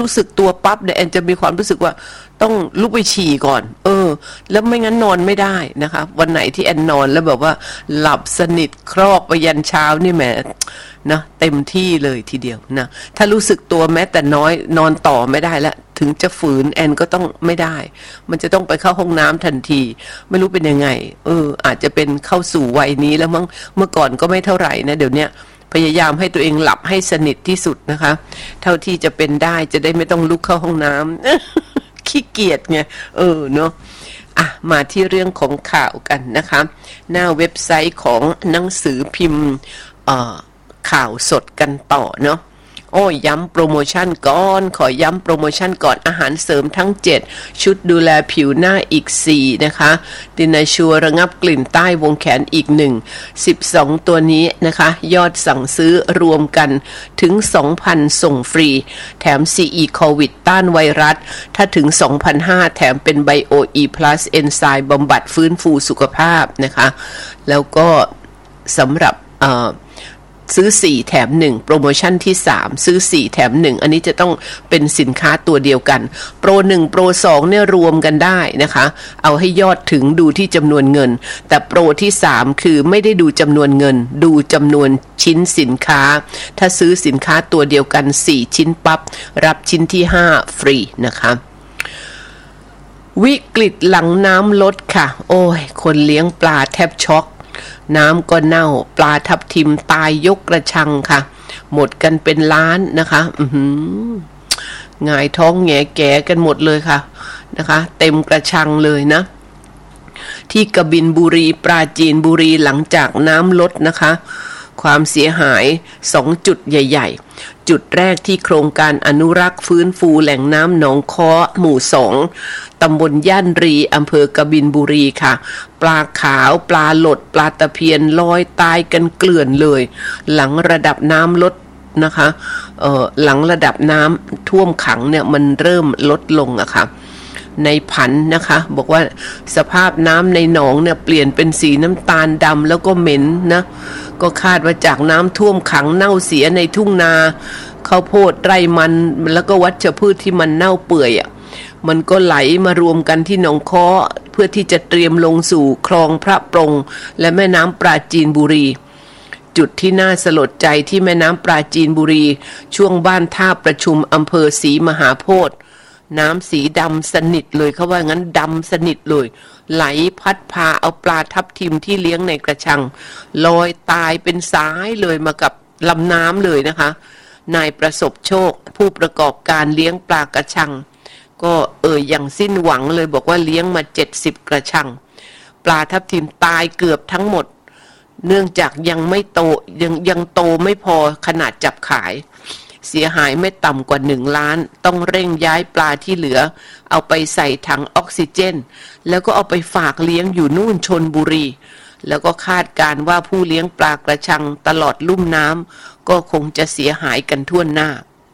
รู้สึกตัวปั๊บเนี่ยแอนจะมีความรู้สึกว่าต้องลุกไปฉี่ก่อนแล้วไม่งั้นนอนไม่ได้นะคะวันไหนที่แอนนอนแล้วแบบว่าหลับสนิทครอกไปยันเช้านี่แหมนะเต็มที่เลยทีเดียวนะถ้ารู้สึกตัวแม้แต่น้อยนอนต่อไม่ได้แล้วถึงจะฝืนแอนก็ต้องไม่ได้มันจะต้องไปเข้าห้องน้ำทันทีไม่รู้เป็นยังไงอาจจะเป็นเข้าสู่วัยนี้แล้วมั้งเมื่อก่อนก็ไม่เท่าไหร่นะเดี๋ยวนี้พยายามให้ตัวเองหลับให้สนิทที่สุดนะคะเท่าที่จะเป็นได้จะได้ไม่ต้องลุกเข้าห้องน้ำ ขี้เกียจไงเนาะมาที่เรื่องของข่าวกันนะคะหน้าเว็บไซต์ของหนังสือพิมพ์ข่าวสดกันต่อเนาะย้ำโปรโมชั่นก่อนขอย้ำโปรโมชั่นก่อนอาหารเสริมทั้ง7ชุดดูแลผิวหน้าอีก4นะคะดินาชัวระงับกลิ่นใต้วงแขนอีก1 12ตัวนี้นะคะยอดสั่งซื้อรวมกันถึง 2,000 ส่งฟรีแถม CE โควิดต้านไวรัสถ้าถึง 2,500 แถมเป็น Bio E+ เอนไซม์บำบัดฟื้นฟูสุขภาพนะคะแล้วก็สำหรับซื้อ4แถม1โปรโมชั่นที่3ซื้อ4แถม1อันนี้จะต้องเป็นสินค้าตัวเดียวกันโปร1โปร2เนี่ยรวมกันได้นะคะเอาให้ยอดถึงดูที่จำนวนเงินแต่โปรที่3คือไม่ได้ดูจำนวนเงินดูจำนวนชิ้นสินค้าถ้าซื้อสินค้าตัวเดียวกัน4ชิ้นปั๊บรับชิ้นที่5ฟรีนะคะวิกฤตหลังน้ำลดค่ะคนเลี้ยงปลาแทบช็อกน้ำก็เน่าปลาทับทิมตายยกกระชังค่ะหมดกันเป็นล้านนะคะหงายท้องแงแก่กันหมดเลยค่ะนะคะเต็มกระชังเลยนะที่กบินบุรีปราจีนบุรีหลังจากน้ำลดนะคะความเสียหาย2จุดใหญ่ๆจุดแรกที่โครงการอนุรักษ์ฟื้นฟูแหล่งน้ำหนองค้อหมู่2ตำบลย่านรีอำเภอกบินบุรีค่ะปลาขาวปลาหลดปลาตะเพียนลอยตายกันเกลื่อนเลยหลังระดับน้ำลดนะคะหลังระดับน้ำท่วมขังเนี่ยมันเริ่มลดลงอะค่ะในผันนะคะบอกว่าสภาพน้ำในหนองเนี่ยเปลี่ยนเป็นสีน้ำตาลดำแล้วก็เหม็นนะก็คาดว่าจากน้ำท่วมขังเน่าเสียในทุ่งนาข้าวโพดไร่มันแล้วก็วัชพืชที่มันเน่าเปื่อยมันก็ไหลมารวมกันที่หนองค้อเพื่อที่จะเตรียมลงสู่คลองพระปรงและแม่น้ำปราจีนบุรีจุดที่น่าสลดใจที่แม่น้ำปราจีนบุรีช่วงบ้านท่าประชุมอำเภอศรีมหาโพธิ์น้ำสีดำสนิทเลยเขาว่างั้นดำสนิทเลยไหลพัดพาเอาปลาทับทิมที่เลี้ยงในกระชังลอยตายเป็นสายเลยมากับลำน้ำเลยนะคะนายประสบโชคผู้ประกอบการเลี้ยงปลากระชังก็อย่างสิ้นหวังเลยบอกว่าเลี้ยงมา70กระชังปลาทับทิมตายเกือบทั้งหมดเนื่องจากยังไม่โตยังโตไม่พอขนาดจับขายเสียหายไม่ต่ำกว่า1 ล้านต้องเร่งย้ายปลาที่เหลือเอาไปใส่ถังออกซิเจนแล้วก็เอาไปฝากเลี้ยงอยู่นู่นชลบุรีแล้วก็คาดการว่าผู้เลี้ยงปลากระชังตลอดลุ่มน้ำก็คงจะเสียหายกันทั่วหน้า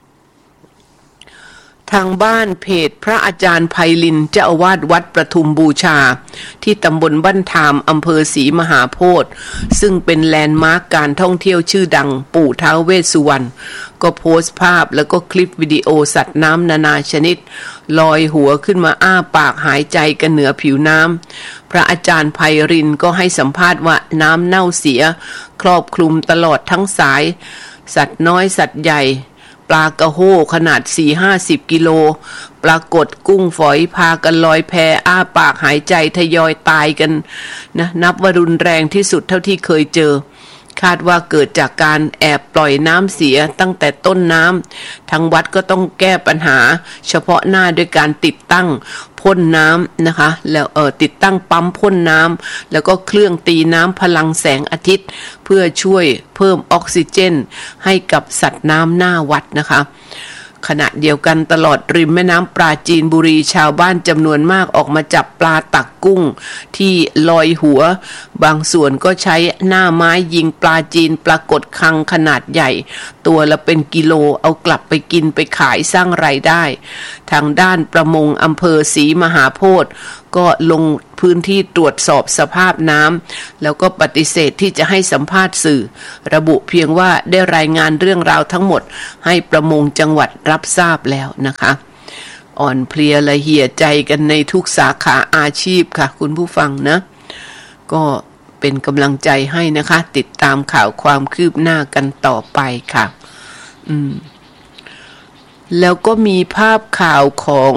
ทางบ้านเพจพระอาจารย์ไพลินเจ้าอาวาสวัดประทุมบูชาที่ตำบลบ้านทามอำเภอศรีมหาโพธิ์ซึ่งเป็นแลนด์มาร์คการท่องเที่ยวชื่อดังปู่ท้าวเวสสุวรรณก็โพสต์ภาพแล้วก็คลิปวิดีโอสัตว์น้ำนานาชนิดลอยหัวขึ้นมาอ้าปากหายใจกันเหนือผิวน้ำพระอาจารย์ไพรินก็ให้สัมภาษณ์ว่าน้ำเน่าเสียครอบคลุมตลอดทั้งสายสัตว์น้อยสัตว์ใหญ่ปลากระโห้ขนาด 4-50 กิโลปรากฏกุ้งฝอยพากันลอยแพอ้าปากหายใจทยอยตายกันนะนับว่ารุนแรงที่สุดเท่าที่เคยเจอคาดว่าเกิดจากการแอบปล่อยน้ำเสียตั้งแต่ต้นน้ำทางวัดก็ต้องแก้ปัญหาเฉพาะหน้าด้วยการติดตั้งพ่นน้ำนะคะแล้วติดตั้งปั๊มพ่นน้ำแล้วก็เครื่องตีน้ำพลังแสงอาทิตย์เพื่อช่วยเพิ่มออกซิเจนให้กับสัตว์น้ำหน้าวัดนะคะขณะเดียวกันตลอดริมแม่น้ำปราจีนบุรีชาวบ้านจำนวนมากออกมาจับปลาตักกุ้งที่ลอยหัวบางส่วนก็ใช้หน้าไม้ยิงปลาจีนปรากฏคลังขนาดใหญ่ตัวละเป็นกิโลเอากลับไปกินไปขายสร้างรายได้ทางด้านประมงอำเภอศรีมหาโพธิ์ก็ลงพื้นที่ตรวจสอบสภาพน้ำแล้วก็ปฏิเสธที่จะให้สัมภาษณ์สื่อระบุเพียงว่าได้รายงานเรื่องราวทั้งหมดให้ประมงจังหวัดรับทราบแล้วนะคะอ่อนเพลียละเหี่ยใจกันในทุกสาขาอาชีพค่ะคุณผู้ฟังนะก็เป็นกำลังใจให้นะคะติดตามข่าวความคืบหน้ากันต่อไปค่ะแล้วก็มีภาพข่าวของ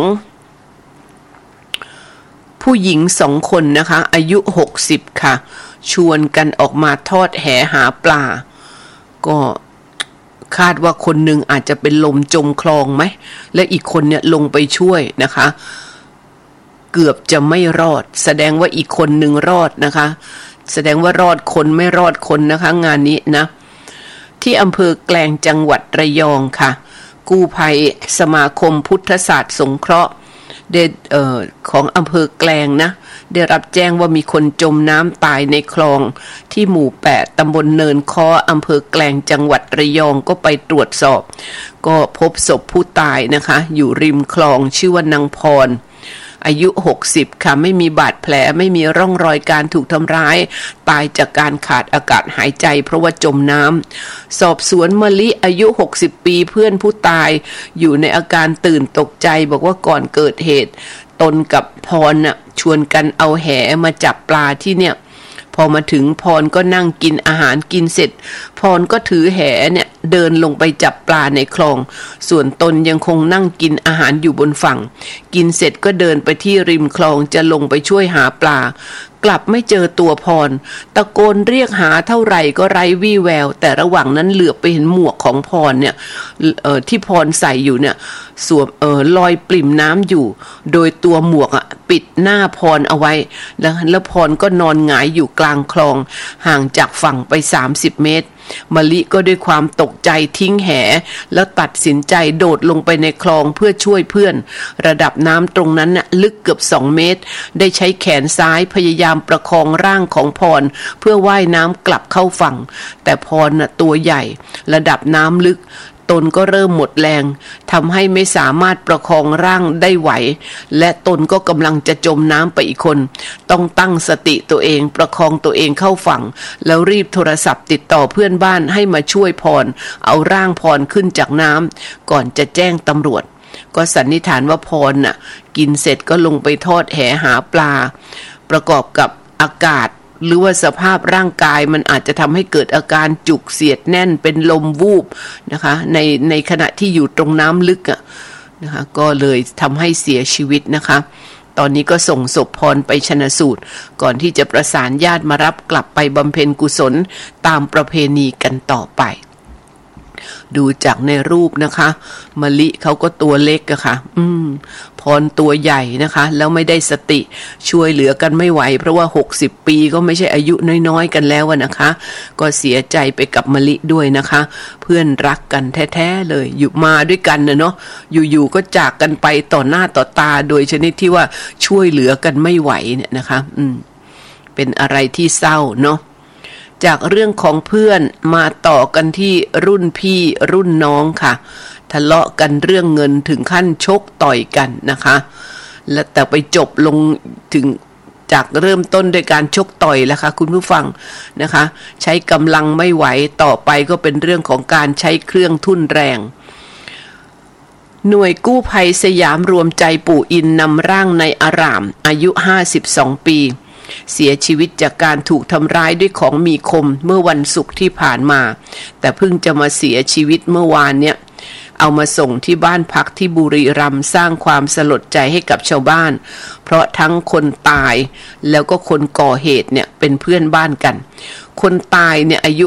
ผู้หญิง2 คนนะคะอายุ60ค่ะชวนกันออกมาทอดแหหาปลาก็คาดว่าคนหนึ่งอาจจะเป็นลมจมคลองไหมและอีกคนเนี่ยลงไปช่วยนะคะเกือบจะไม่รอดแสดงว่าอีกคนหนึ่งรอดนะคะแสดงว่ารอดคนไม่รอดคนนะคะงานนี้นะที่อำเภอแกลงจังหวัดระยองค่ะกู้ภัยสมาคมพุทธศาสตร์สงเคราะห์ของอำเภอแกลงนะได้รับแจ้งว่ามีคนจมน้ำตายในคลองที่หมู่8ตำบลเนินค้ออำเภอแกลงจังหวัดระยองก็ไปตรวจสอบก็พบศพผู้ตายนะคะอยู่ริมคลองชื่อว่านางพรอายุ60ค่ะไม่มีบาดแผลไม่มีร่องรอยการถูกทำร้ายตายจากการขาดอากาศหายใจเพราะว่าจมน้ำสอบสวนมะลิอายุ60ปีเพื่อนผู้ตายอยู่ในอาการตื่นตกใจบอกว่าก่อนเกิดเหตุตนกับพรน่ะชวนกันเอาแหมาจับปลาที่เนี่ยพอมาถึงพรก็นั่งกินอาหารกินเสร็จพรก็ถือแหเนี่ยเดินลงไปจับปลาในคลองส่วนตนยังคงนั่งกินอาหารอยู่บนฝั่งกินเสร็จก็เดินไปที่ริมคลองจะลงไปช่วยหาปลากลับไม่เจอตัวพรตะโกนเรียกหาเท่าไหร่ก็ไร้วี่แววแต่ระหว่างนั้นเหลือบไปเห็นหมวกของพรเนี่ยที่พรใส่อยู่เนี่ยสวมลอยปริ่มน้ำอยู่โดยตัวหมวกปิดหน้าพรเอาไว้แล้วพรก็นอนหงายอยู่กลางคลองห่างจากฝั่งไป30 เมตรมะลิก็ด้วยความตกใจทิ้งแหแล้วตัดสินใจโดดลงไปในคลองเพื่อช่วยเพื่อนระดับน้ำตรงนั้นน่ะลึกเกือบ2 เมตรได้ใช้แขนซ้ายพยายามประคองร่างของพรเพื่อว่ายน้ำกลับเข้าฝั่งแต่พรน่ะตัวใหญ่ระดับน้ำลึกตนก็เริ่มหมดแรงทำให้ไม่สามารถประคองร่างได้ไหวและตนก็กำลังจะจมน้ำไปอีกคนต้องตั้งสติตัวเองประคองตัวเองเข้าฝั่งแล้วรีบโทรศัพท์ติดต่อเพื่อนบ้านให้มาช่วยพรเอาร่างพรขึ้นจากน้ำก่อนจะแจ้งตำรวจก็สันนิษฐานว่าพรน่ะกินเสร็จก็ลงไปทอดแหหาปลาประกอบกับอากาศหรือว่าสภาพร่างกายมันอาจจะทำให้เกิดอาการจุกเสียดแน่นเป็นลมวูบนะคะในขณะที่อยู่ตรงน้ำลึกนะคะก็เลยทำให้เสียชีวิตนะคะตอนนี้ก็ส่งศพพรไปชันสูตรก่อนที่จะประสานญาติมารับกลับไปบำเพ็ญกุศลตามประเพณีกันต่อไปดูจากในรูปนะคะมะลิเขาก็ตัวเล็กอะค่ะพรตัวใหญ่นะคะแล้วไม่ได้สติช่วยเหลือกันไม่ไหวเพราะว่า60 ปีก็ไม่ใช่อายุน้อยๆกันแล้วนะคะก็เสียใจไปกับมะลิด้วยนะคะเพื่อนรักกันแท้ๆเลยอยู่มาด้วยกันเนาะอยู่ๆก็จากกันไปต่อหน้าต่อตาโดยชนิดที่ว่าช่วยเหลือกันไม่ไหวเนี่ยนะคะเป็นอะไรที่เศร้าเนาะจากเรื่องของเพื่อนมาต่อกันที่รุ่นพี่รุ่นน้องค่ะทะเลาะกันเรื่องเงินถึงขั้นชกต่อยกันนะคะและแต่ไปจบลงถึงจากเริ่มต้นโดยการชกต่อยแล้วค่ะคุณผู้ฟังนะคะใช้กำลังไม่ไหวต่อไปก็เป็นเรื่องของการใช้เครื่องทุ่นแรงหน่วยกู้ภัยสยามรวมใจปู่อินนำร่างในอารามอายุ52 ปีเสียชีวิตจากการถูกทำร้ายด้วยของมีคมเมื่อวันศุกร์ที่ผ่านมาแต่เพิ่งจะมาเสียชีวิตเมื่อวานเนี่ยเอามาส่งที่บ้านพักที่บุรีรัมย์สร้างความสลดใจให้กับชาวบ้านเพราะทั้งคนตายแล้วก็คนก่อเหตุเนี่ยเป็นเพื่อนบ้านกันคนตายเนี่ยอายุ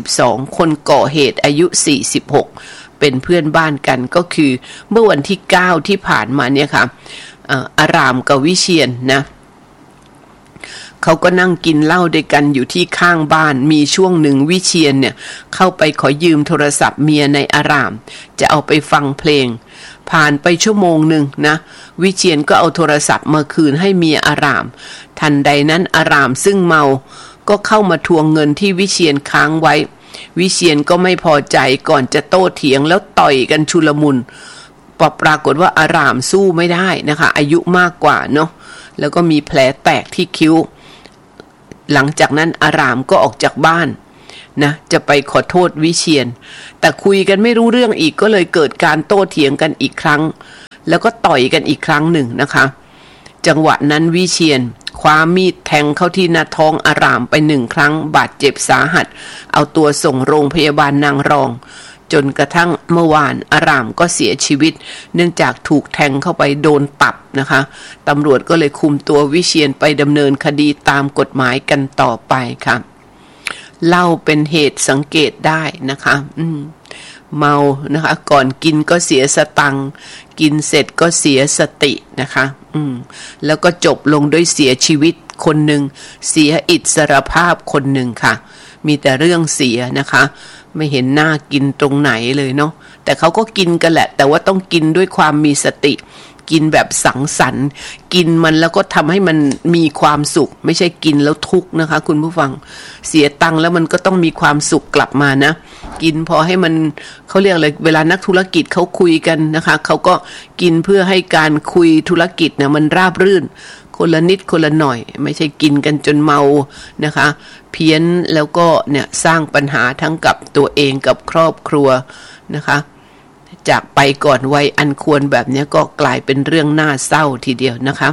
52คนก่อเหตุอายุ46เป็นเพื่อนบ้านกันก็คือเมื่อวันที่9ที่ผ่านมาเนี่ยค่ะอารามกับวิเชียรนะเขาก็นั่งกินเหล้าด้วยกันอยู่ที่ข้างบ้านมีช่วงหนึ่งวิเชียรเนี่ยเข้าไปขอยืมโทรศัพท์เมียในอารามจะเอาไปฟังเพลงผ่านไปชั่วโมงหนึ่งนะวิเชียรก็เอาโทรศัพท์มาคืนให้เมียอารามทันใดนั้นอารามซึ่งเมาก็เข้ามาทวงเงินที่วิเชียรค้างไว้วิเชียรก็ไม่พอใจก่อนจะโต้เถียงแล้วต่อยกันชุลมุนปรากฏว่าอารามสู้ไม่ได้นะคะอายุมากกว่าเนาะแล้วก็มีแผลแตกที่คิ้วหลังจากนั้นอารามก็ออกจากบ้านนะจะไปขอโทษวิเชียรแต่คุยกันไม่รู้เรื่องอีกก็เลยเกิดการโต้เถียงกันอีกครั้งแล้วก็ต่อยกันอีกครั้งหนึ่งนะคะจังหวะนั้นวิเชียรคว้ามีดแทงเข้าที่หน้าท้องอารามไป1 ครั้งบาดเจ็บสาหัสเอาตัวส่งโรงพยาบาลนางรองจนกระทั่งเมื่อวานอารามก็เสียชีวิตเนื่องจากถูกแทงเข้าไปโดนตับนะคะตำรวจก็เลยคุมตัววิเชียรไปดำเนินคดีตามกฎหมายกันต่อไปค่ะเหล้าเป็นเหตุสังเกตได้นะคะเมานะคะก่อนกินก็เสียสตังค์กินเสร็จก็เสียสตินะคะแล้วก็จบลงด้วยเสียชีวิตคนหนึ่งเสียอิสรภาพคนหนึ่งค่ะมีแต่เรื่องเสียนะคะไม่เห็นหน้ากินตรงไหนเลยเนาะแต่เขาก็กินกันแหละแต่ว่าต้องกินด้วยความมีสติกินแบบสังสรรค์กินมันแล้วก็ทำให้มันมีความสุขไม่ใช่กินแล้วทุกข์นะคะคุณผู้ฟังเสียตังค์แล้วมันก็ต้องมีความสุขกลับมานะกินพอให้มันเขาเรียกอะไรเวลานักธุรกิจเขาคุยกันนะคะเขาก็กินเพื่อให้การคุยธุรกิจเนี่ยมันราบรื่นคนละนิดคนละหน่อยไม่ใช่กินกันจนเมานะคะเพี้ยนแล้วก็เนี่ยสร้างปัญหาทั้งกับตัวเองกับครอบครัวนะคะจากไปก่อนวัยอันควรแบบนี้ก็กลายเป็นเรื่องน่าเศร้าทีเดียวนะคะ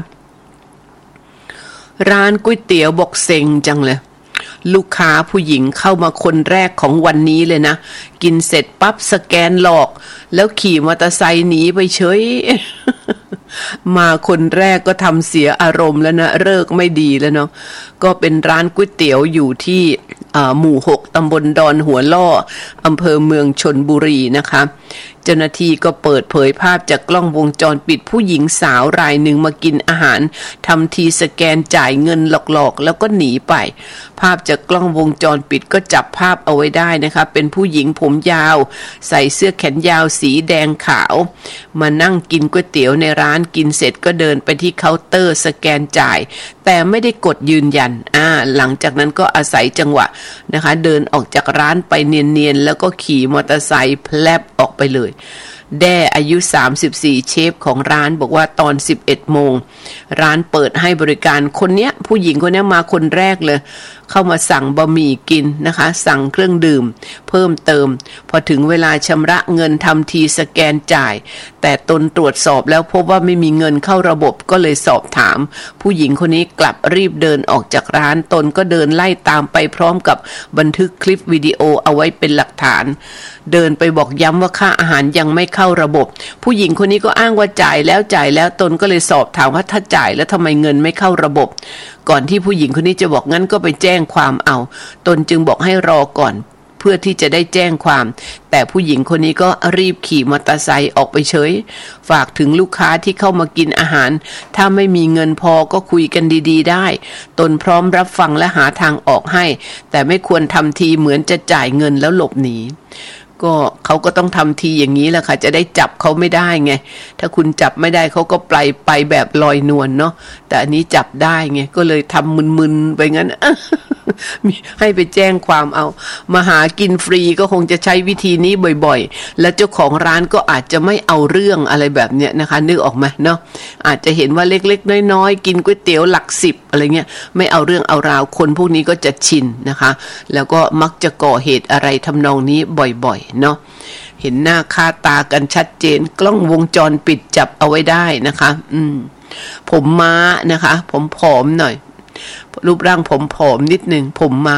ร้านก๋วยเตี๋ยวบอกเซ็งจังเลยลูกค้าผู้หญิงเข้ามาคนแรกของวันนี้เลยนะกินเสร็จปั๊บสแกนหลอกแล้วขี่มอเตอร์ไซค์หนีไปเฉย มาคนแรกก็ทำเสียอารมณ์แล้วนะเลิกไม่ดีแล้วเนาะก็เป็นร้านก๋วยเตี๋ยวอยู่ที่หมู่6ตำบลดอนหัวล่ออำเภอเมืองชลบุรีนะคะเจ้าหน้าที่ก็เปิดเผยภาพจากกล้องวงจรปิดผู้หญิงสาวรายหนึ่งมากินอาหารทำทีสแกนจ่ายเงินหลอกๆแล้วก็หนีไปภาพจากกล้องวงจรปิดก็จับภาพเอาไว้ได้นะคะเป็นผู้หญิงผมยาวใส่เสื้อแขนยาวสีแดงขาวมานั่งกินก๋วยเตี๋ยวในร้านกินเสร็จก็เดินไปที่เคาน์เตอร์สแกนจ่ายแต่ไม่ได้กดยืนยันหลังจากนั้นก็อาศัยจังหวะนะคะเดินออกจากร้านไปเนียนๆแล้วก็ขี่มอเตอร์ไซค์แพลบออกไปเลยแด้อายุ34เชฟของร้านบอกว่าตอน 11 โมงร้านเปิดให้บริการคนเนี้ยผู้หญิงคนนี้มาคนแรกเลยเข้ามาสั่งบะหมี่กินนะคะสั่งเครื่องดื่มเพิ่มเติมพอถึงเวลาชำระเงินทำทีสแกนจ่ายแต่ตนตรวจสอบแล้วพบว่าไม่มีเงินเข้าระบบก็เลยสอบถามผู้หญิงคนนี้กลับรีบเดินออกจากร้านตนก็เดินไล่ตามไปพร้อมกับบันทึกคลิปวิดีโอเอาไว้เป็นหลักฐานเดินไปบอกย้ำว่าค่าอาหารยังไม่เข้าระบบผู้หญิงคนนี้ก็อ้างว่าจ่ายแล้วตนก็เลยสอบถามว่าถ้าจ่ายแล้วทำไมเงินไม่เข้าระบบก่อนที่ผู้หญิงคนนี้จะบอกงั้นก็ไปแจ้งความเอาตนจึงบอกให้รอก่อนเพื่อที่จะได้แจ้งความแต่ผู้หญิงคนนี้ก็รีบขี่มอเตอร์ไซค์ออกไปเฉยฝากถึงลูกค้าที่เข้ามากินอาหารถ้าไม่มีเงินพอก็คุยกันดีๆได้ตนพร้อมรับฟังและหาทางออกให้แต่ไม่ควรทำทีเหมือนจะจ่ายเงินแล้วหลบหนีก็เขาก็ต้องทำทีอย่างนี้แหละค่ะจะได้จับเขาไม่ได้ไงถ้าคุณจับไม่ได้เขาก็ไปแบบลอยนวลเนาะแต่อันนี้จับได้ไงก็เลยทำมึนๆไปงั้น ให้ไปแจ้งความเอามาหากินฟรีก็คงจะใช้วิธีนี้บ่อยๆและเจ้าของร้านก็อาจจะไม่เอาเรื่องอะไรแบบเนี้ยนะคะนึกออกไหมเนาะอาจจะเห็นว่าเล็กๆน้อยๆกินก๋วยเตี๋ยวหลัก10อะไรเงี้ยไม่เอาเรื่องเอาราวคนพวกนี้ก็จะชินนะคะแล้วก็มักจะก่อเหตุอะไรทำนองนี้บ่อยๆเนาะเห็นหน้าค่าตากันชัดเจนกล้องวงจรปิดจับเอาไว้ได้นะคะผมม้านะคะผมผอมหน่อยรูปร่างผมผอมนิดหนึ่งผมม้า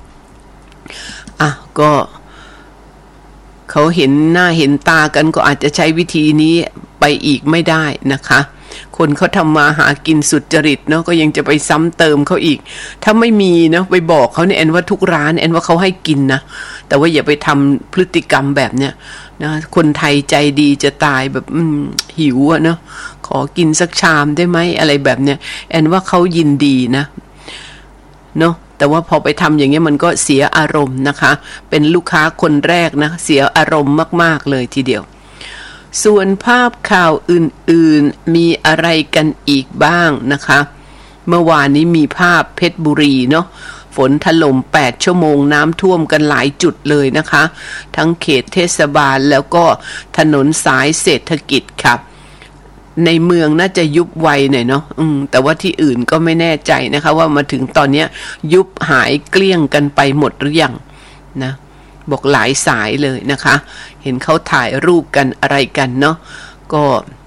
ก็เขาเห็นหน้าเห็นตากันก็อาจจะใช้วิธีนี้ไปอีกไม่ได้นะคะคนเขาทำมาหากินสุจริตเนาะก็ยังจะไปซ้ำเติมเขาอีกถ้าไม่มีเนาะไปบอกเขาเนี่ยแอนว่าทุกร้านแอนว่าเขาให้กินนะแต่ว่าอย่าไปทำพฤติกรรมแบบเนี้ยนะคนไทยใจดีจะตายแบบหิวอะเนาะขอกินสักชามได้ไหมอะไรแบบเนี้ยแอนว่าเขายินดีนะเนาะแต่ว่าพอไปทำอย่างเงี้ยมันก็เสียอารมณ์นะคะเป็นลูกค้าคนแรกนะเสียอารมณ์มากๆเลยทีเดียวส่วนภาพข่าวอื่นๆมีอะไรกันอีกบ้างนะคะเมื่อวานนี้มีภาพเพชรบุรีเนาะฝนถล่ม8ชั่วโมงน้ำท่วมกันหลายจุดเลยนะคะทั้งเขตเทศบาลแล้วก็ถนนสายเศรษฐกิจค่ะในเมืองน่าจะยุบไวหน่อยเนาะแต่ว่าที่อื่นก็ไม่แน่ใจนะคะว่ามาถึงตอนนี้ยุบหายเกลี้ยงกันไปหมดหรือยังนะบอกหลายสายเลยนะคะเห็นเขาถ่ายรูปกันอะไรกันเนาะก็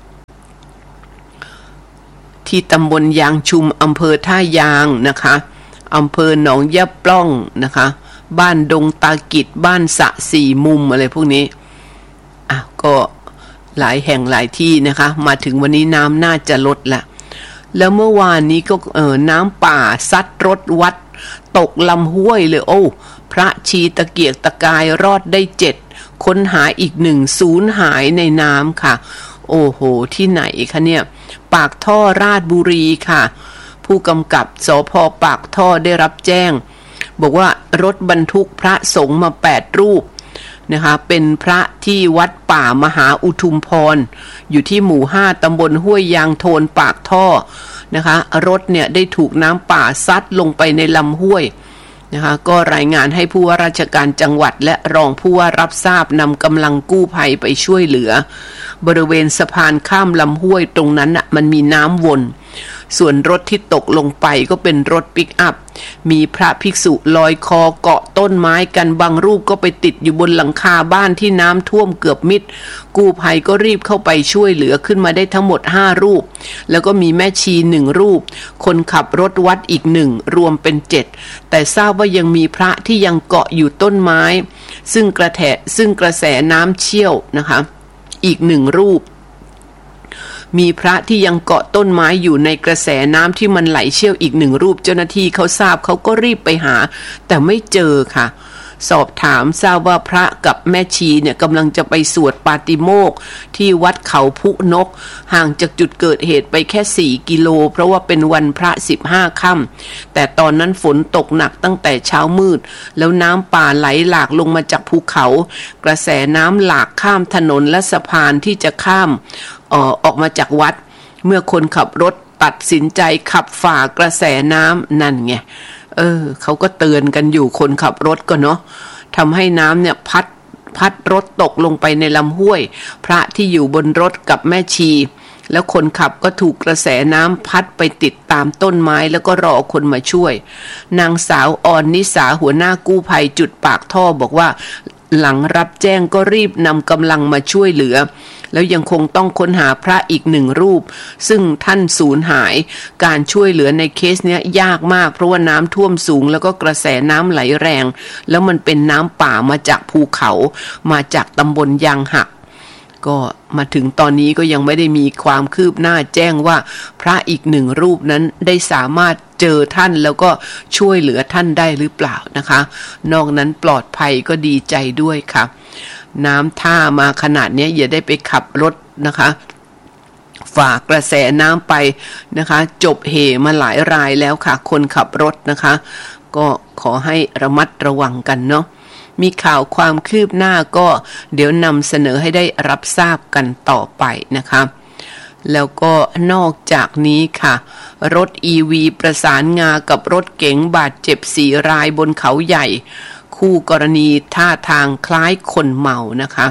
ที่ตำบลยางชุมอำเภอท่ายางนะคะอำเภอหนองยะปล้องนะคะบ้านดงตากิจบ้านสะสี่มุมอะไรพวกนี้ก็หลายแห่งหลายที่นะคะมาถึงวันนี้น้ำน่าจะลดละแล้วเมื่อวานนี้ก็น้ำป่าซัดรถวัดตกลำห้วยเลยโอ้พระชีตะเกียกตะกายรอดได้7ค้นหาอีก1สูญหายในน้ำค่ะโอ้โหที่ไหนคะเนี่ยปากท่อราชบุรีค่ะผู้กำกับสภ.ปากท่อได้รับแจ้งบอกว่ารถบรรทุกพระสงฆ์มา8รูปนะคะเป็นพระที่วัดป่ามหาอุทุมพรอยู่ที่หมู่5ตำบลห้วยยางโทนปากท่อนะคะรถเนี่ยได้ถูกน้ำป่าซัดลงไปในลำห้วยนะคะก็รายงานให้ผู้ว่าราชการจังหวัดและรองผู้ว่ารับทราบนำกำลังกู้ภัยไปช่วยเหลือบริเวณสะพานข้ามลำห้วยตรงนั้นมันมีน้ำวนส่วนรถที่ตกลงไปก็เป็นรถปิกอัพมีพระภิกษุลอยคอเกาะต้นไม้กันบางรูปก็ไปติดอยู่บนหลังคาบ้านที่น้ำท่วมเกือบมิดกู้ภัยก็รีบเข้าไปช่วยเหลือขึ้นมาได้ทั้งหมด5รูปแล้วก็มีแม่ชี1รูปคนขับรถวัดอีก1รวมเป็น7แต่ทราบว่ายังมีพระที่ยังเกาะอยู่ต้นไม้ซึ่งกระแสน้ำเชี่ยวนะคะอีก1รูปมีพระที่ยังเกาะต้นไม้อยู่ในกระแสน้ำที่มันไหลเชี่ยวอีก1รูปเจ้าหน้าที่เขาทราบเขาก็รีบไปหาแต่ไม่เจอค่ะสอบถามทราบว่าพระกับแม่ชีเนี่ยกำลังจะไปสวดปาติโมกข์ที่วัดเขาพุนกห่างจากจุดเกิดเหตุไปแค่4กิโลเพราะว่าเป็นวันพระ15ค่ำแต่ตอนนั้นฝนตกหนักตั้งแต่เช้ามืดแล้วน้ำป่าไหลหลากลงมาจากภูเขากระแสน้ำหลากข้ามถนนและสะพานที่จะข้ามออกมาจากวัดเมื่อคนขับรถตัดสินใจขับฝ่ากระแสน้ำนั่นไงเขาก็เตือนกันอยู่คนขับรถก็เนาะทำให้น้ำเนี่ยพัดรถตกลงไปในลำห้วยพระที่อยู่บนรถกับแม่ชีแล้วคนขับก็ถูกกระแสน้ำพัดไปติดตามต้นไม้แล้วก็รอคนมาช่วยนางสาวออนนิสาหัวหน้ากู้ภัยจุดปากท่อบอกว่าหลังรับแจ้งก็รีบนำกำลังมาช่วยเหลือแล้วยังคงต้องค้นหาพระอีก1รูปซึ่งท่านสูญหายการช่วยเหลือในเคสเนี้ยยากมากเพราะว่าน้ำท่วมสูงแล้วก็กระแสน้ำไหลแรงแล้วมันเป็นน้ำป่ามาจากภูเขามาจากตำบลยางหักก็มาถึงตอนนี้ก็ยังไม่ได้มีความคืบหน้าแจ้งว่าพระอีก1รูปนั้นได้สามารถเจอท่านแล้วก็ช่วยเหลือท่านได้หรือเปล่านะคะนอกนั้นปลอดภัยก็ดีใจด้วยค่ะน้ำท่ามาขนาดนี้อย่าได้ไปขับรถนะคะฝ่ากระแสน้ำไปนะคะจบเหมาหลายรายแล้วค่ะคนขับรถนะคะก็ขอให้ระมัดระวังกันเนาะมีข่าวความคืบหน้าก็เดี๋ยวนำเสนอให้ได้รับทราบกันต่อไปนะคะแล้วก็นอกจากนี้ค่ะรถ EV ประสานงากับรถเก๋งบาดเจ็บ4รายบนเขาใหญ่คู่กรณีท่าทางคล้ายคนเมานะคะ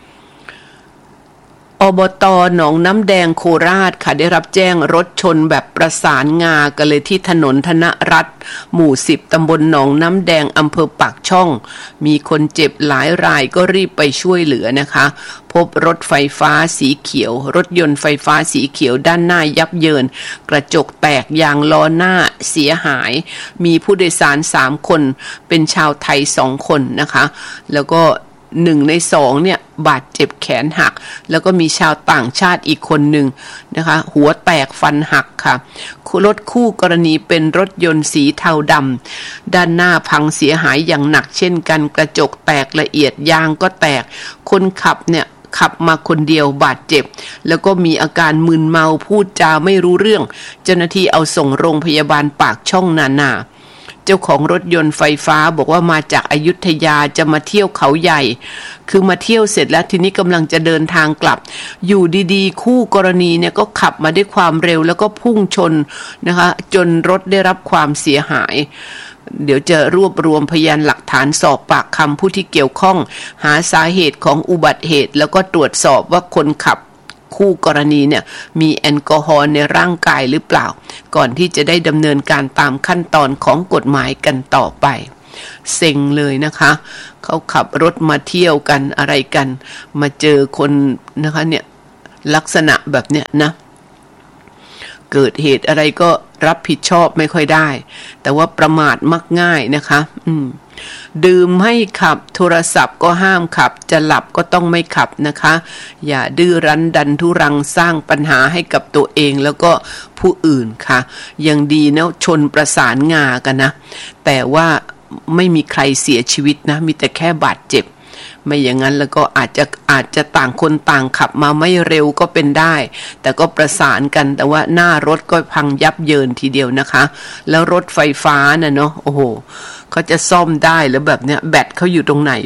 อบต.หนองน้ำแดงโคราชค่ะได้รับแจ้งรถชนแบบประสานงากันเลยที่ถนนธนรัตน์หมู่10ตำบลหนองน้ำแดงอำเภอปากช่องมีคนเจ็บหลายรายก็รีบไปช่วยเหลือนะคะพบรถไฟฟ้าสีเขียวรถยนต์ไฟฟ้าสีเขียวด้านหน้ายับเยินกระจกแตกยางล้อหน้าเสียหายมีผู้โดยสาร3คนเป็นชาวไทย2คนนะคะแล้วก็1ใน2เนี่ยบาดเจ็บแขนหักแล้วก็มีชาวต่างชาติอีกคนหนึ่งนะคะหัวแตกฟันหักค่ะรถคู่กรณีเป็นรถยนต์สีเทาดำด้านหน้าพังเสียหายอย่างหนักเช่นกันกระจกแตกละเอียดยางก็แตกคนขับเนี่ยขับมาคนเดียวบาดเจ็บแล้วก็มีอาการมึนเมาพูดจาไม่รู้เรื่องเจ้าหน้าที่เอาส่งโรงพยาบาลปากช่องนาเจ้าของรถยนต์ไฟฟ้าบอกว่ามาจากอยุธยาจะมาเที่ยวเขาใหญ่คือมาเที่ยวเสร็จแล้วทีนี้กำลังจะเดินทางกลับอยู่ดีๆคู่กรณีเนี่ยก็ขับมาด้วยความเร็วแล้วก็พุ่งชนนะคะจนรถได้รับความเสียหายเดี๋ยวจะรวบรวมพยานหลักฐานสอบปากคำผู้ที่เกี่ยวข้องหาสาเหตุของอุบัติเหตุแล้วก็ตรวจสอบว่าคนขับคู่กรณีเนี่ยมีแอลกอฮอล์ในร่างกายหรือเปล่าก่อนที่จะได้ดำเนินการตามขั้นตอนของกฎหมายกันต่อไปเซ็งเลยนะคะเขาขับรถมาเที่ยวกันอะไรกันมาเจอคนนะคะเนี่ยลักษณะแบบเนี้ยนะเกิดเหตุอะไรก็รับผิดชอบไม่ค่อยได้แต่ว่าประมาทมักง่ายนะคะดื่มให้ขับโทรศัพท์ก็ห้ามขับจะหลับก็ต้องไม่ขับนะคะอย่าดื้อรั้นดันทุรังสร้างปัญหาให้กับตัวเองแล้วก็ผู้อื่นค่ะยังดีนะชนประสานงากันนะแต่ว่าไม่มีใครเสียชีวิตนะมีแต่แค่บาดเจ็บไม่อย่างนั้นแล้วก็อาจจะต่างคนต่างขับมาไม่เร็วก็เป็นได้แต่ก็ประสานกันแต่ว่าหน้ารถก็พังยับเยินทีเดียวนะคะแล้วรถไฟฟ้าน่ะเนาะโอ้โหเขาจะซ่อมได้หรือแบบเนี้ยแบตเขาอยู่ตรงไหน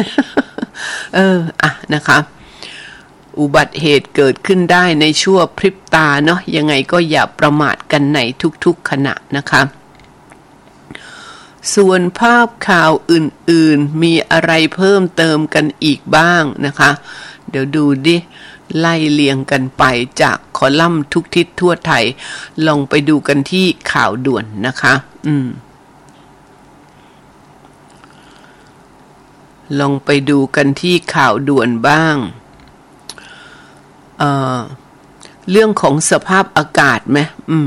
นะคะอุบัติเหตุเกิดขึ้นได้ในชั่วพริบตาเนาะยังไงก็อย่าประมาทกันในทุกๆขณะนะคะส่วนภาพข่าวอื่นๆมีอะไรเพิ่มเติมกันอีกบ้างนะคะเดี๋ยวดูดิไล่เลียงกันไปจากคอลัมน์ทุกทิศทั่วไทยลองไปดูกันที่ข่าวด่วนนะคะลองไปดูกันที่ข่าวด่วนบ้างเรื่องของสภาพอากาศไหม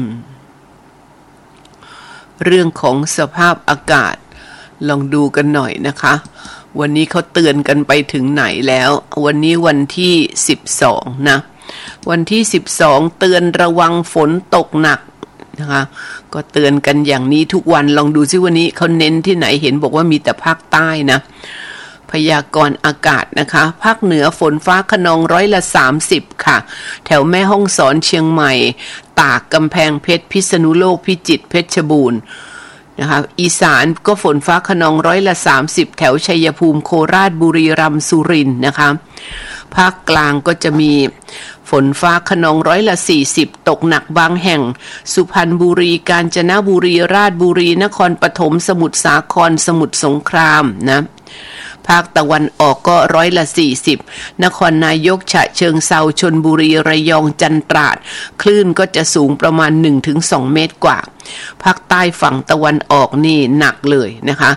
เรื่องของสภาพอากาศลองดูกันหน่อยนะคะวันนี้เขาเตือนกันไปถึงไหนแล้ววันนี้วันที่12นะวันที่12เตือนระวังฝนตกหนักนะคะก็เตือนกันอย่างนี้ทุกวันลองดูซิวันนี้เขาเน้นที่ไหนเห็นบอกว่ามีแต่ภาคใต้นะพยากรณ์อากาศนะคะภาคเหนือฝนฟ้าคะนอง30%ค่ะแถวแม่ฮ่องสอนเชียงใหม่ตากกำแพงเพชรพิษณุโลกพิจิตรเพชรบูรณ์นะคะอีสานก็ฝนฟ้าคะนอง30%แถวชัยภูมิโคราชบุรีรัมย์สุรินทร์นะคะภาคกลางก็จะมีฝนฟ้าคะนอง40%ตกหนักบางแห่งสุพรรณบุรีกาญจนบุรีราชบุรีนครปฐมสมุทรสาครสมุทรสงครามนะภาคตะวันออกก็40%นครนายกฉะเชิงเทราชลบุรีระยองจันทร์ตราดคลื่นก็จะสูงประมาณ 1-2 เมตรกว่าภาคใต้ฝั่งตะวันออกนี่หนักเลยนะคะ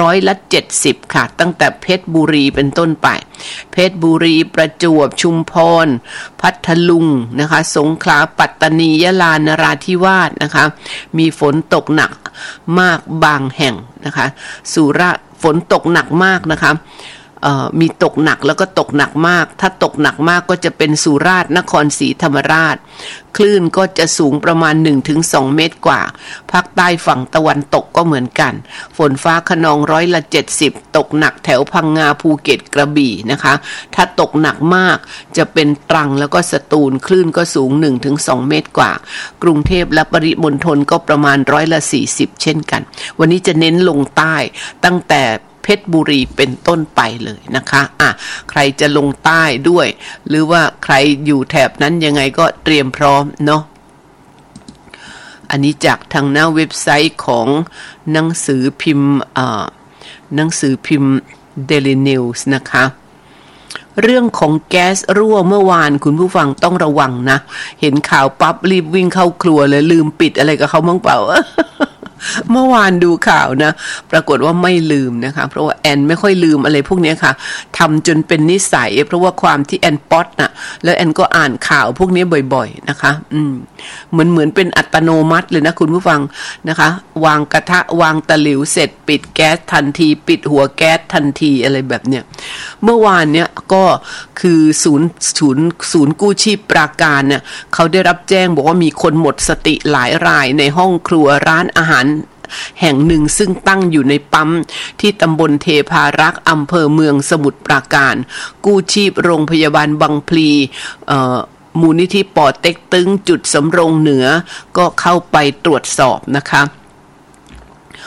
70%ค่ะตั้งแต่เพชรบุรีเป็นต้นไปเพชรบุรีประจวบชุมพรพัทลุงนะคะสงขลาปัตตานียะลานราธิวาสนะคะมีฝนตกหนักมากบางแห่งนะคะสุราษฎร์ฝนตกหนักมากนะคะมีตกหนักแล้วก็ตกหนักมากถ้าตกหนักมากก็จะเป็นสุราษฎร์นครศรีธรรมราชคลื่นก็จะสูงประมาณ 1-2 เมตรกว่าภาคใต้ฝั่งตะวันตกก็เหมือนกันฝนฟ้าคะนอง70%ตกหนักแถวพังงาภูเก็ตกระบี่นะคะถ้าตกหนักมากจะเป็นตรังแล้วก็สตูลคลื่นก็สูง 1-2 เมตรกว่ากรุงเทพและปริมณฑลก็ประมาณ40%เช่นกันวันนี้จะเน้นลงใต้ตั้งแต่เพชรบุรีเป็นต้นไปเลยนะคะใครจะลงใต้ด้วยหรือว่าใครอยู่แถบนั้นยังไงก็เตรียมพร้อมเนาะอันนี้จากทางหน้าเว็บไซต์ของหนังสือพิมพ์Daily News นะคะเรื่องของแก๊สรั่วเมื่อวานคุณผู้ฟังต้องระวังนะเห็นข่าวปั๊บรีบวิ่งเข้าครัวเลยลืมปิดอะไรกับเขาบ้างเปล่า เมื่อวานดูข่าวนะปรากฏว่าไม่ลืมนะคะเพราะว่าแอนไม่ค่อยลืมอะไรพวกนี้ค่ะทำจนเป็นนิสัยเพราะว่าความที่แอนป๊อตน่ะแล้วแอนก็อ่านข่าวพวกนี้บ่อยๆนะคะเหมือนเป็นอัตโนมัติเลยนะคุณผู้ฟังนะคะวางกระทะวางตะหลิวเสร็จปิดแก๊สทันทีปิดหัวแก๊สทันทีอะไรแบบเนี้ยเมื่อวานเนี้ยก็คือศูนย์กู้ชีพปราการเนี่ยเขาได้รับแจ้งบอกว่ามีคนหมดสติหลายรายในห้องครัวร้านอาหารแห่งหนึ่งซึ่งตั้งอยู่ในปั๊มที่ตำบลเทพารักษ์อำเภอเมืองสมุทรปราการกู้ชีพโรงพยาบาลบางพลีมูลนิธิป่อเต็กตึงจุดสำโรงเหนือก็เข้าไปตรวจสอบนะคะ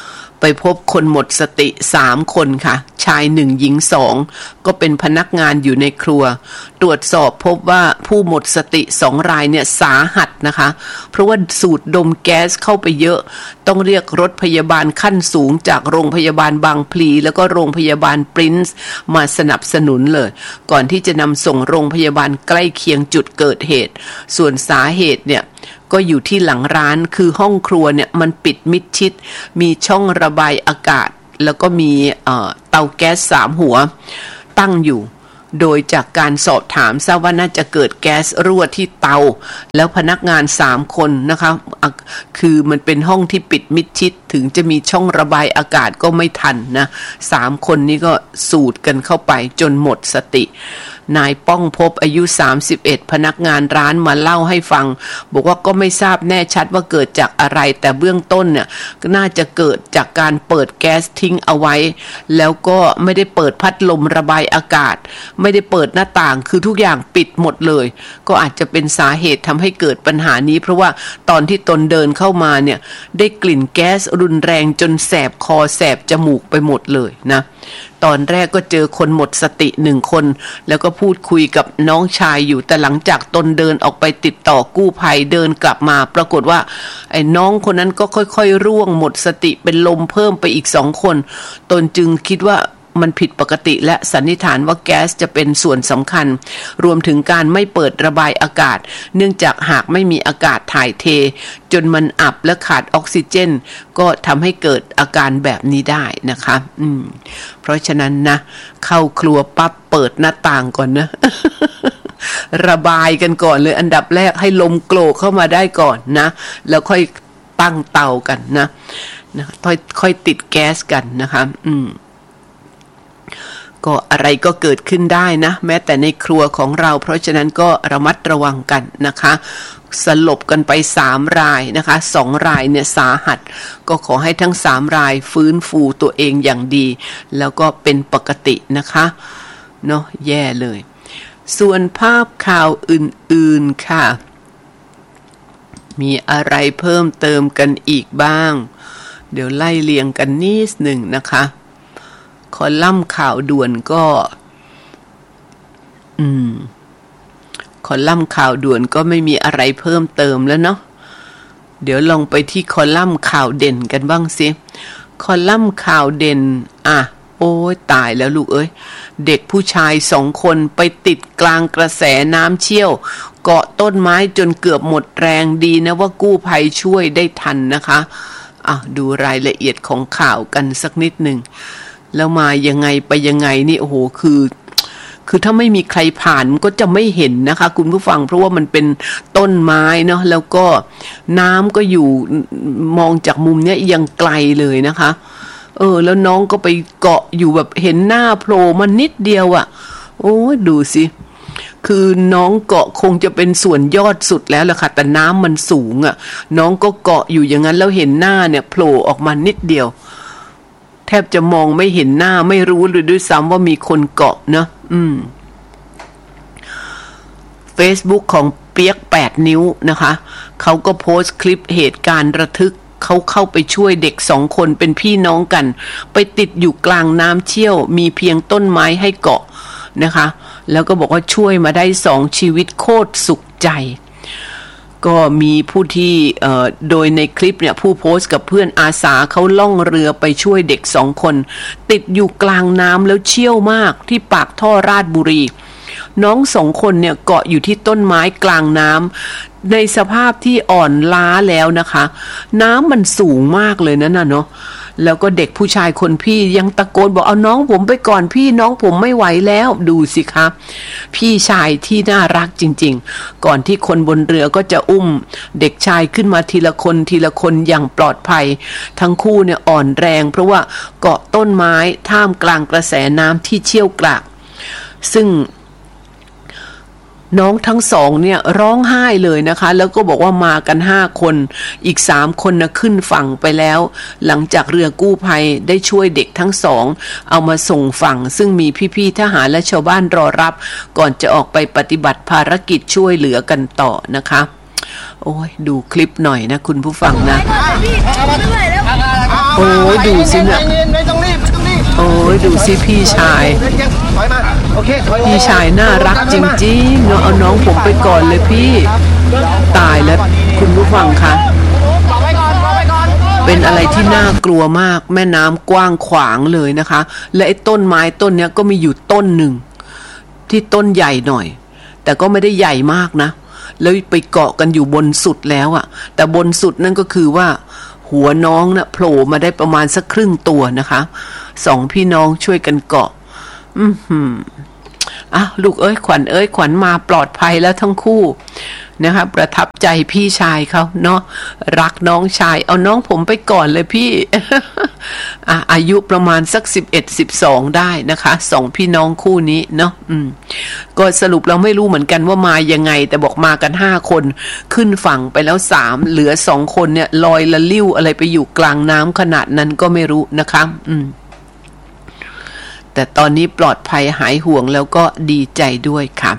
ไปพบคนหมดสติ3 คนค่ะชาย1หญิง2ก็เป็นพนักงานอยู่ในครัวตรวจสอบพบว่าผู้หมดสติ2 รายเนี่ยสาหัสนะคะเพราะว่าสูดดมแก๊สเข้าไปเยอะต้องเรียกรถพยาบาลขั้นสูงจากโรงพยาบาลบางพลีแล้วก็โรงพยาบาลปรินซ์มาสนับสนุนเลยก่อนที่จะนำส่งโรงพยาบาลใกล้เคียงจุดเกิดเหตุส่วนสาเหตุเนี่ยก็อยู่ที่หลังร้านคือห้องครัวเนี่ยมันปิดมิดชิดมีช่องระบายอากาศแล้วก็มีเตาแก๊ส3 หัวตั้งอยู่โดยจากการสอบถามทราบว่าน่าจะเกิดแก๊สรั่วที่เตาแล้วพนักงาน3 คนนะคะคือมันเป็นห้องที่ปิดมิดชิดถึงจะมีช่องระบายอากาศก็ไม่ทันนะ3 คนนี้ก็สูดกันเข้าไปจนหมดสตินายป้องพบอายุ31พนักงานร้านมาเล่าให้ฟังบอกว่าก็ไม่ทราบแน่ชัดว่าเกิดจากอะไรแต่เบื้องต้นเนี่ยก็น่าจะเกิดจากการเปิดแก๊สทิ้งเอาไว้แล้วก็ไม่ได้เปิดพัดลมระบายอากาศไม่ได้เปิดหน้าต่างคือทุกอย่างปิดหมดเลยก็อาจจะเป็นสาเหตุทำให้เกิดปัญหานี้เพราะว่าตอนที่ตนเดินเข้ามาเนี่ยได้กลิ่นแก๊สรุนแรงจนแสบคอแสบจมูกไปหมดเลยนะตอนแรกก็เจอคนหมดสติ1 คนแล้วก็พูดคุยกับน้องชายอยู่แต่หลังจากตนเดินออกไปติดต่อกู้ภัยเดินกลับมาปรากฏว่าไอ้น้องคนนั้นก็ค่อยๆร่วงหมดสติเป็นลมเพิ่มไปอีก2 คนตนจึงคิดว่ามันผิดปกติและสันนิษฐานว่าแก๊สจะเป็นส่วนสำคัญรวมถึงการไม่เปิดระบายอากาศเนื่องจากหากไม่มีอากาศถ่ายเทจนมันอับและขาดออกซิเจนก็ทำให้เกิดอาการแบบนี้ได้นะคะเพราะฉะนั้นนะเข้าครัวปั๊บเปิดหน้าต่างก่อนนะ ระบายกันก่อนเลยอันดับแรกให้ลมโกรกเข้ามาได้ก่อนนะแล้วค่อยตั้งเตากันนะค่อยติดแก๊สกันนะคะก็อะไรก็เกิดขึ้นได้นะแม้แต่ในครัวของเราเพราะฉะนั้นก็ระมัดระวังกันนะคะสลบกันไป3 รายนะคะ2 รายเนี่ยสาหัสก็ขอให้ทั้ง3 รายฟื้นฟูตัวเองอย่างดีแล้วก็เป็นปกตินะคะเนาะแย่เลยส่วนภาพข่าวอื่นๆค่ะมีอะไรเพิ่มเติมกันอีกบ้างเดี๋ยวไล่เรียงกันนิดหนึ่งนะคะคอลัมน์ข่าวด่วนก็คอลัมน์ข่าวด่วนก็ไม่มีอะไรเพิ่มเติมแล้วเนาะเดี๋ยวลองไปที่คอลัมน์ข่าวเด่นกันบ้างสิคอลัมน์ข่าวเด่นโอ้ยตายแล้วลูกเอ้ยเด็กผู้ชาย2 คนไปติดกลางกระแสน้ำเชี่ยวเกาะต้นไม้จนเกือบหมดแรงดีนะว่ากู้ภัยช่วยได้ทันนะคะดูรายละเอียดของข่าวกันสักนิดหนึ่งแล้วมายังไงไปยังไงนี่โอ้โหคือถ้าไม่มีใครผ่านมันก็จะไม่เห็นนะคะคุณผู้ฟังเพราะว่ามันเป็นต้นไม้เนาะแล้วก็น้ำก็อยู่มองจากมุมเนี้ยยังไกลเลยนะคะแล้วน้องก็ไปเกาะอยู่แบบเห็นหน้าโผล่มานิดเดียวโอ้ดูสิคือน้องเกาะคงจะเป็นส่วนยอดสุดแล้วล่ะค่ะแต่น้ำมันสูงน้องก็เกาะอยู่อย่างนั้นแล้วเห็นหน้าเนี่ยโผล่ออกมานิดเดียวแทบจะมองไม่เห็นหน้าไม่รู้เลยด้วยซ้ำว่ามีคนเกาะนะFacebook ของเปียก8 นิ้วนะคะเขาก็โพสต์คลิปเหตุการณ์ระทึกเขาเข้าไปช่วยเด็ก2 คนเป็นพี่น้องกันไปติดอยู่กลางน้ำเชี่ยวมีเพียงต้นไม้ให้เกาะนะคะแล้วก็บอกว่าช่วยมาได้2 ชีวิตโคตรสุขใจก็มีผู้ที่โดยในคลิปเนี่ยผู้โพสต์กับเพื่อนอาสาเขาล่องเรือไปช่วยเด็ก2 คนติดอยู่กลางน้ำแล้วเชี่ยวมากที่ปากท่อราชบุรีน้อง2 คนเนี่ยเกาะอยู่ที่ต้นไม้กลางน้ำในสภาพที่อ่อนล้าแล้วนะคะน้ำมันสูงมากเลยนั่นน่ะเนาะแล้วก็เด็กผู้ชายคนพี่ยังตะโกนบอกเอาน้องผมไปก่อนพี่น้องผมไม่ไหวแล้วดูสิครับพี่ชายที่น่ารักจริงๆก่อนที่คนบนเรือก็จะอุ้มเด็กชายขึ้นมาทีละคนอย่างปลอดภัยทั้งคู่เนี่ยอ่อนแรงเพราะว่าเกาะต้นไม้ท่ามกลางกระแสน้ำที่เชี่ยวกรากซึ่งน้องทั้ง2เนี่ยร้องไห้เลยนะคะแล้วก็บอกว่ามากัน5 คนอีก3 คนนะขึ้นฝั่งไปแล้วหลังจากเรือกู้ภัยได้ช่วยเด็กทั้ง2เอามาส่งฝั่งซึ่งมีพี่ๆทหารและชาวบ้านรอรับก่อนจะออกไปปฏิบัติภารกิจช่วยเหลือกันต่อนะคะโอ้ยดูคลิปหน่อยนะคุณผู้ฟังนะโอ้ยดูสิเนี่ยไม่ต้องรีบโอ้ยดูสิพี่ชายถอยมาโอเคพี่ชายน่ารักจริงๆเนาะเอาน้องผมไปก่อนเลยพี่ตายแล้วคุณผู้ฟังคะเป็นอะไรที่น่ากลัวมากแม่น้ำกว้างขวางเลยนะคะและไอ้ต้นไม้ต้นเนี้ยก็มีอยู่ต้นหนึ่งที่ต้นใหญ่หน่อยแต่ก็ไม่ได้ใหญ่มากนะแล้วไปเกาะกันอยู่บนสุดแล้วอะแต่บนสุดนั่นก็คือว่าหัวน้องนะโผล่มาได้ประมาณสักครึ่งตัวนะคะสองพี่น้องช่วยกันเกาะลูกเอ้ยขวัญมาปลอดภัยแล้วทั้งคู่นะคะประทับใจพี่ชายเขาเนาะรักน้องชายเอาน้องผมไปก่อนเลยพี่ อายุประมาณสัก11-12ได้นะคะสองพี่น้องคู่นี้เนาะก็สรุปเราไม่รู้เหมือนกันว่ามายังไงแต่บอกมากัน5คนขึ้นฝั่งไปแล้ว3เหลือ2คนเนี่ยลอยละลิ้วอะไรไปอยู่กลางน้ำขนาดนั้นก็ไม่รู้นะคะแต่ตอนนี้ปลอดภัยหายห่วงแล้วก็ดีใจด้วยค่ะ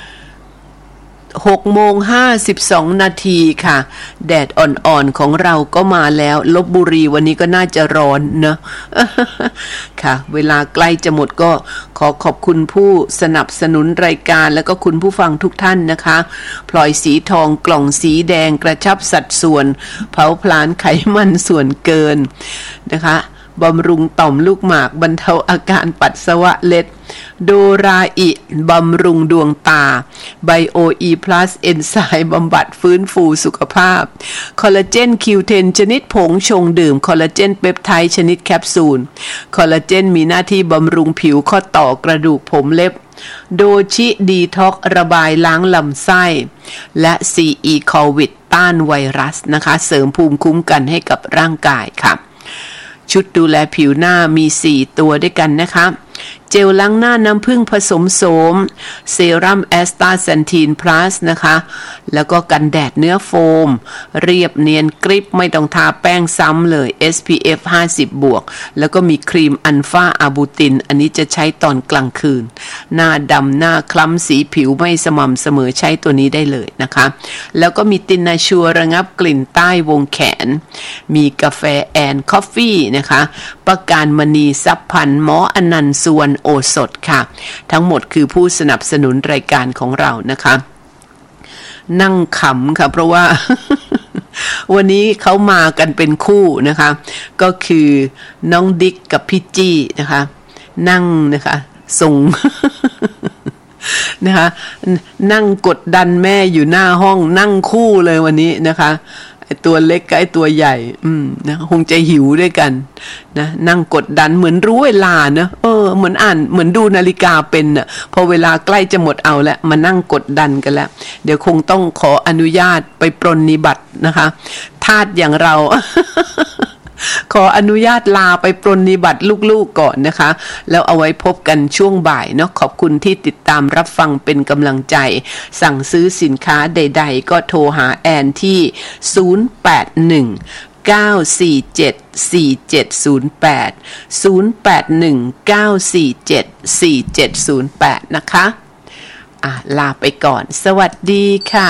6:52 นาทีค่ะแดดอ่อนๆของเราก็มาแล้วลพบุรีวันนี้ก็น่าจะร้อนเนอะ ค่ะเวลาใกล้จะหมดก็ขอขอบคุณผู้สนับสนุนรายการแล้วก็คุณผู้ฟังทุกท่านนะคะพลอยสีทองกล่องสีแดงกระชับสัดส่วนเผาผลาญไขมันส่วนเกินนะคะบำรุงต่อมลูกหมากบรรเทาอาการปัสสาวะเล็ดโดราอิบำรุงดวงตาไบโออีพลัสเอนไซม์บำบัดฟื้นฟูสุขภาพคอลลาเจน Q10 ชนิดผงชงดื่มคอลลาเจนเปปไทด์ชนิดแคปซูลคอลลาเจนมีหน้าที่บำรุงผิวข้อต่อกระดูกผมเล็บโดชิดีท็อกระบายล้างลำไส้และ CE โควิดต้านไวรัสนะคะเสริมภูมิคุ้มกันให้กับร่างกายค่ะชุดดูแลผิวหน้ามี4ตัวด้วยกันนะคะเจลล้างหน้าน้ำผึ้งผสมโสมเซรั่มแอสตาแซนทีนพลัสนะคะแล้วก็กันแดดเนื้อโฟมเรียบเนียนกริบไม่ต้องทาแป้งซ้ำเลย SPF 50 บวกแล้วก็มีครีมอัลฟาอาบูตินอันนี้จะใช้ตอนกลางคืนหน้าดำหน้าคล้ำสีผิวไม่สม่ำเสมอใช้ตัวนี้ได้เลยนะคะแล้วก็มีตินาชัวระงับกลิ่นใต้วงแขนมีกาแฟแอนคอฟฟี่นะคะประการมณีซับพันหมออนันต์สุวรรณโอสถค่ะทั้งหมดคือผู้สนับสนุนรายการของเรานะคะนั่งขำค่ะเพราะว่า วันนี้เขามากันเป็นคู่นะคะก็คือน้องดิ๊กกับพี่จี้นะคะนั่งนะคะส่ง นะคะนั่งกดดันแม่อยู่หน้าห้องนั่งคู่เลยวันนี้นะคะไอ้ตัวเล็กกับไอ้ตัวใหญ่นะคงจะหิวด้วยกันนะนั่งกดดันเหมือนรู้เวลานะเหมือนอ่านเหมือนดูนาฬิกาเป็นน่ะพอเวลาใกล้จะหมดเอาแล้วมานั่งกดดันกันแล้วเดี๋ยวคงต้องขออนุญาตไปปรนนิบัตินะคะทาสอย่างเรา ขออนุญาตลาไปปรนนิบัติลูกๆก่อนนะคะแล้วเอาไว้พบกันช่วงบ่ายเนาะขอบคุณที่ติดตามรับฟังเป็นกำลังใจสั่งซื้อสินค้าใดๆก็โทรหาแอนที่0819474708 นะคะลาไปก่อนสวัสดีค่ะ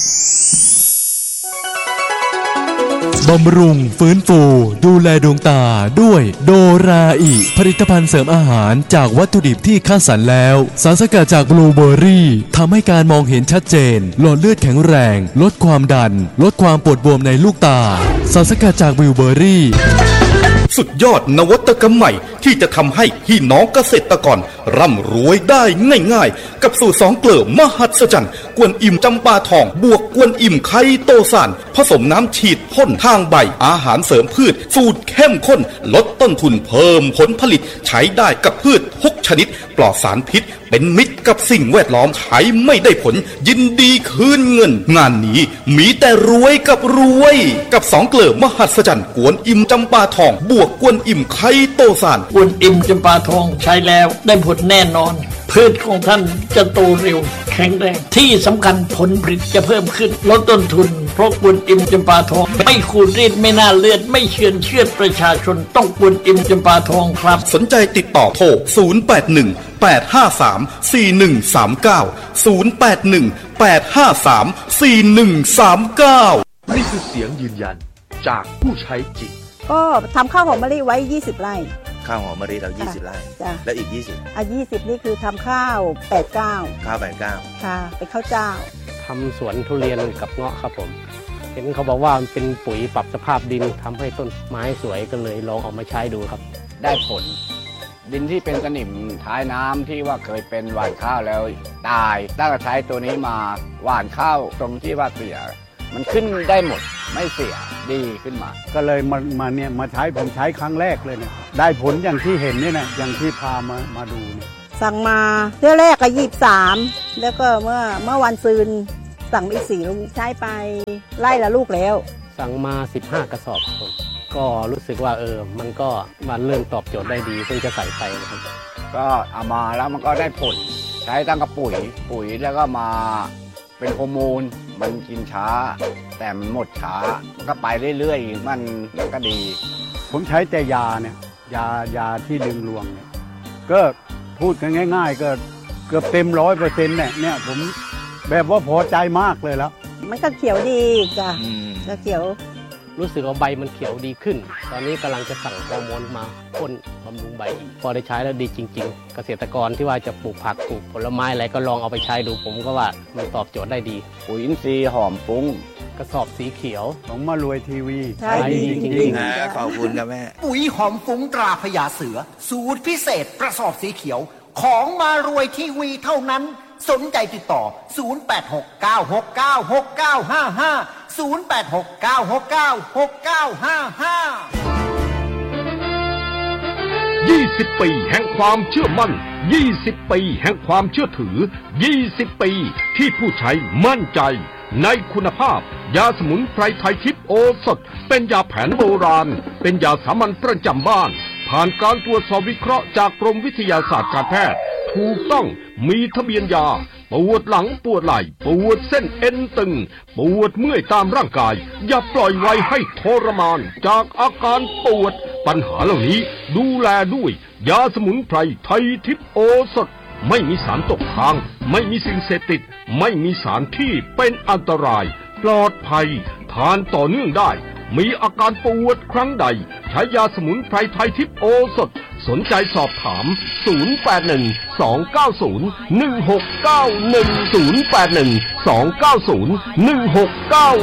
บำรุงฟื้นฟูดูแลดวงตาด้วยโดราอิผลิตภัณฑ์เสริมอาหารจากวัตถุดิบที่คัดสรรแล้วสารสกัดจากบลูเบอร์รี่ทำให้การมองเห็นชัดเจนหลอดเลือดแข็งแรงลดความดันลดความปวดบวมในลูกตาสารสกัดจากบลูเบอร์รี่สุดยอดนวัตกรรมใหม่ที่จะทำให้พี่น้องเกษตรกรร่ำรวยได้ง่ายๆกับสูตร2 เกลือมหัศจรรย์กวนอิ่มจำปาทองบวกกวนอิ่มไคโตซานผสมน้ำฉีดพ่นทางใบอาหารเสริมพืชสูตรเข้มข้นลดต้นทุนเพิ่มผลผลิตใช้ได้กับพืชทุกชนิดปลอดสารพิษเป็นมิตรกับสิ่งแวดล้อมใช้ไม่ได้ผลยินดีคืนเงินงานนี้มีแต่รวยกับรวยกับ2 เกลือมหัศจรรย์กวนอิ่มจำปาทองบวกกวนอิ่มไคโตซานกวนอิ่มจำปาทองใช้แล้วได้ผลแน่นอนพืชของท่านจะโตเร็วแข็งแรงที่สำคัญผลผลิตจะเพิ่มขึ้นลดต้นทุนเพราะกวนอิ่มจำปาทองไม่ขูดรีดไม่น่าเลือดไม่เชือดประชาชนต้องกวนอิ่มจำปาทองครับสนใจติดต่อโทร0818534139 0818534139 นี่คือเสียงยืนยันจากผู้ใช้จริงก็ทำข้าวหอมมะลิไว้20 ไร่ข้าวหอมมะลิเรา20 ไร่แล้วอีก 20นี่คือทำข้าว89 ข้าวค่ะเป็นข้าวเจ้าทำสวนทุเรียนกับเงาะครับผมเห็นเขาบอกว่ามันเป็นปุ๋ยปรับสภาพดินทำให้ต้นไม้สวยก็เลยลองเอามาใช้ดูครับได้ผลดินที่เป็นสนิมท้ายน้ำที่ว่าเคยเป็นหว่านข้าวแล้วตายตั้งแต่ใช้ตัวนี้มาหว่านข้าวตรงที่ว่าเสียมันขึ้นได้หมดไม่เสียดีขึ้นมาก็เลยมาใช้ผมใช้ครั้งแรกเลยเนี่ยได้ผลอย่างที่เห็นนี่นะอย่างที่พามาดูเนี่ยสั่งมาเที่ยวแรกก็23แล้วก็เมื่อวันซืนสั่งอีก4 ลูกใช้ไปไล่ละลูกแล้วสั่งมา15 กระสอบครับก็รู้สึกว่ามันก็มันเริ่มตอบโจทย์ได้ดีเพิ่งจะใส่ไปนะครับก็เอามาแล้วมันก็ได้ผลใช้ตั้งกับปุ๋ยแล้วก็มาเป็นฮอร์โมนมันกินช้าแต่มันหมดช้ามันก็ไปเรื่อยๆมันก็ดีผมใช้แต่ยาเนี่ยยาที่ดึงรวงเนี่ยก็พูดกันง่ายๆก็เกือบเต็ม100%เนี่ยผมแบบว่าพอใจมากเลยแล้วมันก็เขียวดีจ้ะก็เขียวรู้สึกว่าใบมันเขียวดีขึ้นตอนนี้กำลังจะสั่งฮอร์โมนมาพ่นบำรุงใบอีกพอได้ใช้แล้วดีจริงๆเกษตรกรที่ว่าจะปลูกผักปลูกผลไม้อะไรก็ลองเอาไปใช้ดูผมก็ว่ามันตอบโจทย์ได้ดีปุ๋ยอินทรีย์หอมฟุ้งกระสอบสีเขียวของมารวยทีวีใช่ดีจริงๆนะขอบคุณครับแม่ปุ๋ยหอมฟุ้งตราพญาเสือสูตรพิเศษกระสอบสีเขียวของมารวยทีวีเท่านั้นสนใจติดต่อ 20 ปีแห่งความเชื่อมั่น20 ปีแห่งความเชื่อถือ20 ปีที่ผู้ใช้มั่นใจในคุณภาพยาสมุนไพรไทยทิพย์โอสถเป็นยาแผนโบราณเป็นยาสามัญประจำบ้านผ่านการตรวจสอบวิเคราะห์จากกรมวิทยาศาสตร์การแพทย์ถูกต้องมีทะเบียนยาปวดหลังปวดไหล่ปวดเส้นเอ็นตึงปวดเมื่อยตามร่างกายอย่าปล่อยไว้ให้ทรมานจากอาการปวดปัญหาเหล่านี้ดูแลด้วยยาสมุนไพรไทยทิพย์โอสถไม่มีสารตกค้างไม่มีสิ่งเสพติดไม่มีสารที่เป็นอันตรายปลอดภัยทานต่อเนื่องได้มีอาการปวดครั้งใดใช้ยาสมุนไพรไทยทิพย์โอสถสนใจสอบถาม0812901691 0812901691